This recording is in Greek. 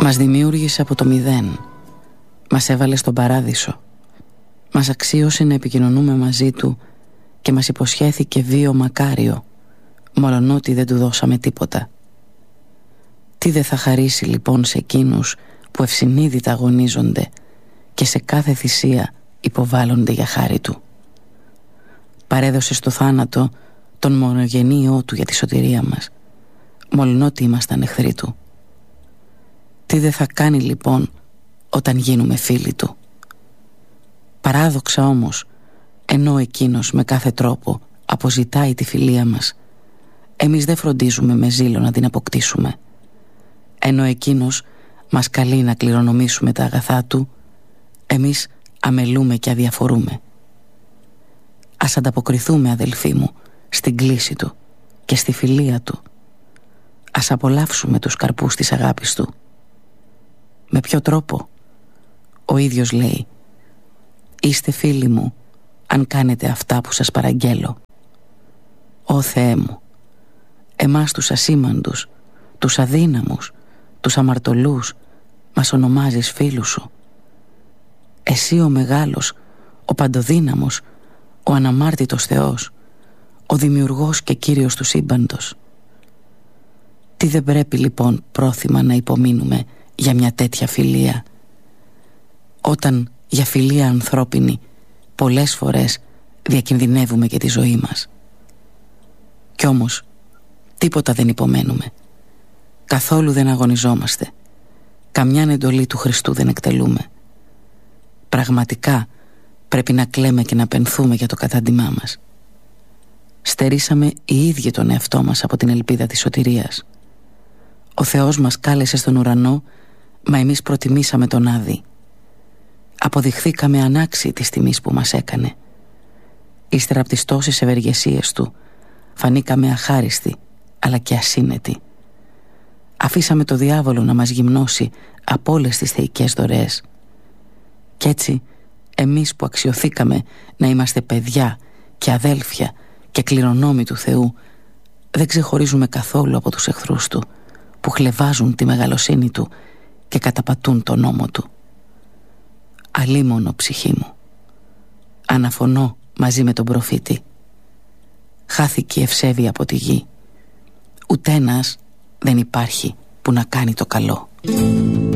Μας δημιούργησε από το μηδέν. Μας έβαλε στον παράδεισο. Μας αξίωσε να επικοινωνούμε μαζί του και μας υποσχέθηκε βίο μακάριο, μολονότι δεν του δώσαμε τίποτα. Τι δεν θα χαρίσει λοιπόν σε εκείνους που ευσυνείδητα αγωνίζονται και σε κάθε θυσία υποβάλλονται για χάρη του. Παρέδωσε στο θάνατο τον μονογενή Υιό του για τη σωτηρία μας, μολονότι ήμασταν εχθροί του. Τι δεν θα κάνει λοιπόν όταν γίνουμε φίλοι του. Παράδοξα όμως, ενώ εκείνος με κάθε τρόπο αποζητάει τη φιλία μας, εμείς δεν φροντίζουμε με ζήλο να την αποκτήσουμε. Ενώ εκείνος μας καλεί να κληρονομήσουμε τα αγαθά του, εμείς αμελούμε και αδιαφορούμε. Ας ανταποκριθούμε, αδελφοί μου, στην κλίση του και στη φιλία του. Ας απολαύσουμε τους καρπούς της αγάπης του. Με ποιο τρόπο? Ο ίδιος λέει: «Είστε φίλοι μου αν κάνετε αυτά που σας παραγγέλω». Ω Θεέ μου, εμάς τους ασήμαντους, τους αδύναμους, τους αμαρτωλούς μας ονομάζεις φίλους σου. Εσύ ο μεγάλος, ο παντοδύναμος, ο αναμάρτητος Θεός, ο δημιουργός και Κύριος του σύμπαντος. Τι δεν πρέπει λοιπόν πρόθυμα να υπομείνουμε για μια τέτοια φιλία, όταν για φιλία ανθρώπινη πολλές φορές διακινδυνεύουμε και τη ζωή μας. Κι όμως τίποτα δεν υπομένουμε, καθόλου δεν αγωνιζόμαστε, καμιάν εντολή του Χριστού δεν εκτελούμε. Πραγματικά πρέπει να κλαίμε και να πενθούμε για το κατάντημά μας. Στερήσαμε οι ίδιοι τον εαυτό μας από την ελπίδα της σωτηρίας. Ο Θεός μας κάλεσε στον ουρανό, μα εμείς προτιμήσαμε τον Άδη. Αποδειχθήκαμε ανάξιοι της τιμής που μας έκανε. Ύστερα από τις τόσες ευεργεσίες του, φανήκαμε αχάριστοι αλλά και ασύνετοι. Αφήσαμε το διάβολο να μας γυμνώσει από όλες τις θεϊκές δωρεές. Κι έτσι εμείς που αξιωθήκαμε να είμαστε παιδιά και αδέλφια και κληρονόμοι του Θεού, δεν ξεχωρίζουμε καθόλου από τους εχθρούς του, που χλευάζουν τη μεγαλοσύνη του και καταπατούν τον νόμο του. Αλίμονο, ψυχή μου, αναφωνώ μαζί με τον προφήτη. Χάθηκε η ευσέβεια από τη γη. Ουτένας δεν υπάρχει που να κάνει το καλό.